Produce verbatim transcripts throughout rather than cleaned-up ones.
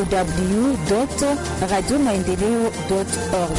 w dot radio maendeleo dot org.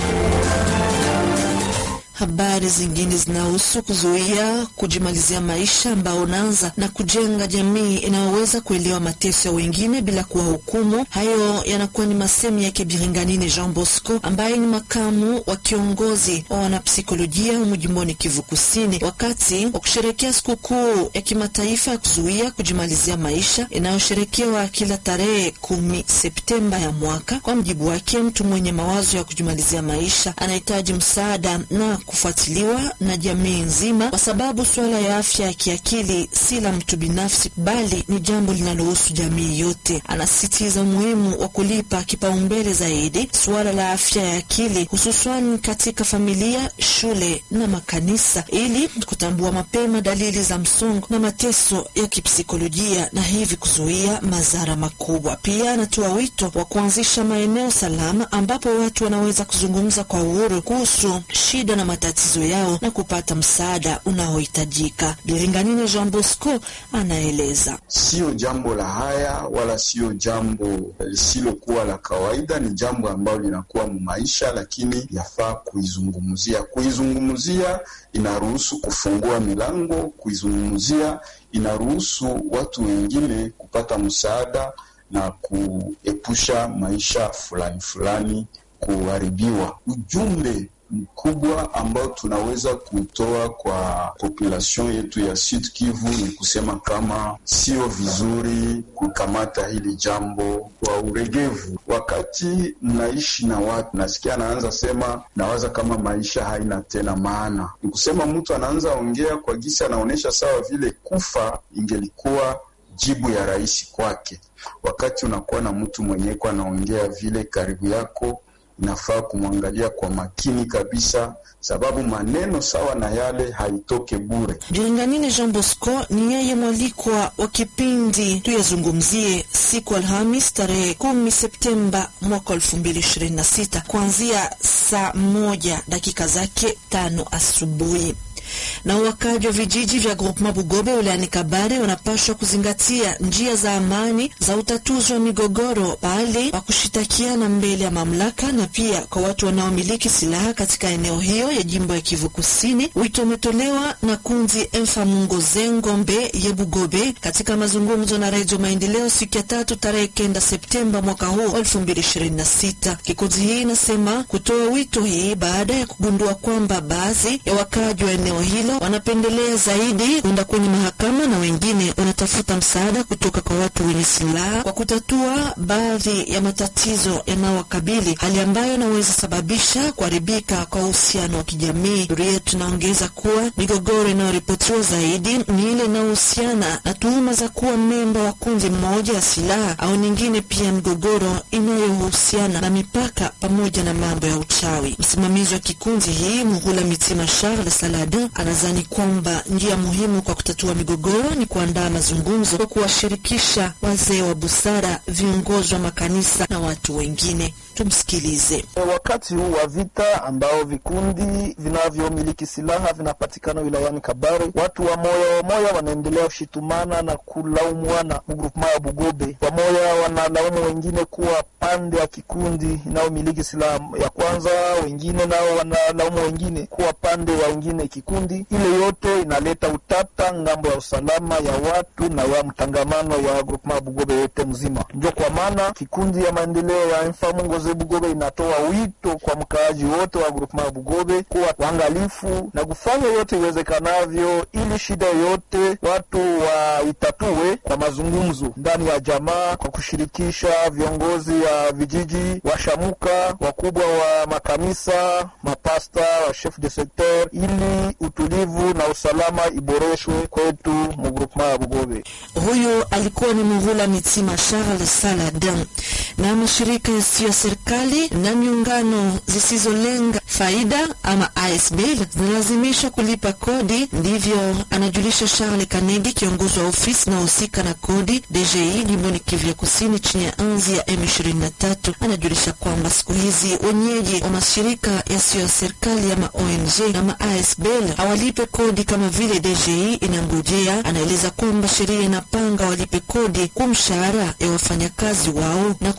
Habari zingine zinahusu kuzuia kujimalizia maisha ambao unaanza na kujenga jamii inayoweza kuelewa mateso ya wengine bila kuwahukumu. Hayo yanakuwa ni masemi yake Biringanine Jean Bosco ambaye ni makamu wa kiongozi wa wanapsikolojia mjimboni Kivu Kusini, wakati wa kusherehekea sikukuu ya kimataifa ya kuzuia kujimalizia maisha inayosherekewa kila tarehe kumi Septemba ya mwaka. Kwa mjibu wake, mtu mwenye mawazo ya kujimalizia maisha anahitaji msaada na kufuatiliwa na jamii nzima, kwa sababu swala ya afya ya kiakili si la mtu binafsi bali ni jambo linalohusu jamii yote. Anasisitiza umuhimu wa kulipa kipaumbele zaidi swala la afya ya akili, hususan katika familia, shule na makanisa, ili kutambua mapema dalili za msongo na mateso ya kipsikolojia na hivi kuzuia madhara makubwa. Pia anatoa wito wa kuanzisha maeneo salama ambapo watu wanaweza kuzungumza kwa uhuru kuhusu shida na matatizo yao na kupata msaada unaohitajika. Biringanine Jean Bosco anaeleza. Sio jambo la haya wala sio jambo lisilokuwa la kawaida, ni jambo ambalo linakuwa mu maisha, lakini yafaa kuizungumzia. Kuizungumzia inaruhusu kufungua milango, kuizungumzia inaruhusu watu wengine kupata msaada na kuepusha maisha fulani fulani kuharibiwa. Ujumbe mkubwa ambao tunaweza kutoa kwa population yetu ya Sud Kivu ni kusema kama sio vizuri kukamata hili jambo kwa uregevu. Wakati mnaishi na watu, nasikia anaanza sema nawaza kama maisha haina tena maana. Ni kusema mtu anaanza ongea kwa gisi anaonesha sawa vile kufa ingelikuwa jibu ya rahisi kwake. Wakati unakuwa na mtu mwenye kwa anaongea vile karibu yako, inafaa kumwangalia kwa makini kabisa, sababu maneno sawa na yale haitoke bure. Biringanine Jean Bosco ni yeye mwalikwa wa kipindi Tuyazungumzie siku Alhamis tarehe kumi Septemba mwaka elfu mbili ishirini na sita kuanzia saa moja dakika zake tano asubuhi. Na wakaji wa vijiji vya Groupement Bugobe wilayani Kabare wanapaswa kuzingatia njia za amani za utatuzi wa migogoro pale wa kushitakiana mbele ya mamlaka na pia kwa watu wanaomiliki silaha katika eneo hiyo ya jimbo ya Kivu Kusini. Wito umetolewa na kundi Mfamungoze Ngombe ya Bugobe katika mazungumzo na Radio Maendeleo siku ya tatu tarehe kenda Septemba mwaka huu elfu mbili ishirini na sita. Kikundi hii inasema kutoa wito hii baada ya kugundua kwamba baadhi ya wakaji wa eneo hilo wanapendelea zaidi kwenda kwenye mahakama na wengine wanatafuta msaada kutoka kwa watu wenye silaha kwa kutatua baadhi ya matatizo yanayowakabili, hali ambayo inaweza sababisha kuharibika kwa uhusiano wa kijamii. Duria tunaongeza kuwa migogoro inayoripotiwa zaidi ni ile inayohusiana na tuhuma za kuwa memba wa kundi mmoja ya silaha au nyingine, pia migogoro inayohusiana na mipaka pamoja na mambo ya uchawi. Msimamizi wa kikundi hii Muhula Mitima Charles Saladin anazani kwamba njia muhimu kwa kutatua migogoro ni kuandaa mazungumzo kwa kuwashirikisha wazee wa busara, viongozi wa makanisa na watu wengine. Tumsikilize. Wakati huu wa vita ambao vikundi vinavyomiliki silaha vinapatikana wilayani Kabare, watu wa moya wa moya wanaendelea kushitumana na kulaumuana. Groupement ya Bugobe wamoya wanalaumu wengine kuwa pande ya kikundi inayomiliki silaha ya kwanza, wengine nao wanalaumu wengine kuwa pande ya wengine kikundi. Ile yote inaleta utata ngambo ya usalama ya watu na ya mtangamano ya Groupement ya Bugobe yote mzima. Ndio kwa maana kikundi ya maendeleo ya Mfamungoze Bugobe inatoa wito kwa mkaaji wote wa Groupement ya Bugobe kuwa waangalifu na kufanya yote iwezekanavyo ili shida yote watu waitatue kwa mazungumzo ndani ya jamaa, kwa kushirikisha viongozi ya vijiji, washamuka, wakubwa wa makanisa, mapasta, wa chef de secteur, ili utulivu na usalama iboreshwe kwetu mu Groupement ya Bugobe. Huyo alikuwa ni Muhula Mitima Charles Saladin. Na mashirika yasiyo serikali na miungano zisizolenga faida ama A S B zinalazimishwa kulipa kodi, ndivyo anajulisha Charles Kanedi, kiongozi wa ofisi na husika na kodi D G I jimboni Kivu Kusini chini ya enzi ya M ishirini na tatu. Anajulisha kwamba siku hizi wenyeji wa mashirika yasiyo serikali ama O N G ama A S B hawalipe kodi kama vile D G I inangojea. Anaeleza kwamba sheria inapanga walipe kodi kwa mshahara ya wafanyakazi wao na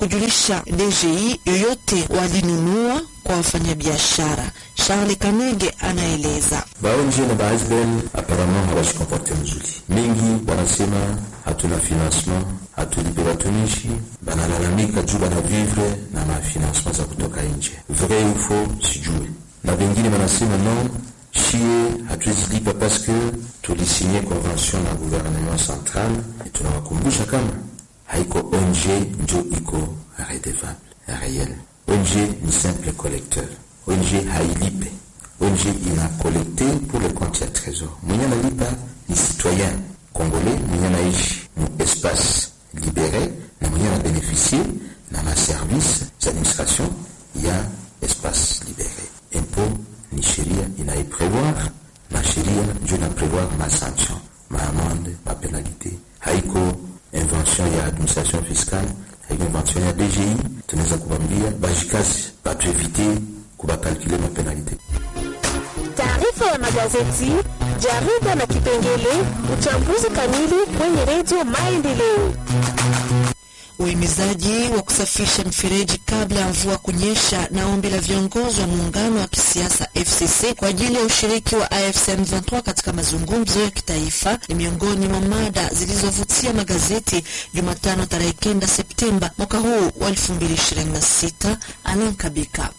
kujulisha D G I yoyote walinunua kwa wafanyabiashara. Charles Kamenge anaeleza. Baonje na baasben apparemment hawashikomporte mzuri. Mingi wanasema hatuna financement, hatulipe watumishi, banalalamika juu bana vivre na mafinancement za kutoka nje. Vrai ou faux sijui. Na wengine wanasema non, shie hatuwezi lipa parce que tulisigné convention na gouvernement central. Et tunawakumbusha kama haiko O N G njo iko redevable, réel. O N G ni simple collecteur. O N G hailipe. O N G ina collecté pour le compte ya trésor. Mwenye analipa ni citoyen congolais, mwenye anaishi mu espace libéré na mwenye ana bénéficier na ma service d'administration ya espace libéré. Impôt ni sheria inaiprevoir, na sheria ndio inaprevoir ma sanction, ma amende, ma pénalité. Haiko invention ya administration fiscale, haiko invention ya D G I. Tunaweza kubambia bajikazi batu evite kubakalkule ma pénalité. Taarifa ya magazeti, jarida na kipengele, uchambuzi kamili kwenye Radio Maendeleo. Uhimizaji wa kusafisha mfereji kabla ya mvua kunyesha na ombi la viongozi wa muungano wa kisiasa F C C kwa ajili ya ushiriki wa A F C M ishirini na tatu katika mazungumzo ya kitaifa ni miongoni mwa mada zilizovutia magazeti Jumatano tarehe kenda Septemba mwaka huu wa elfu mbili ishirini na sita. Alankabika.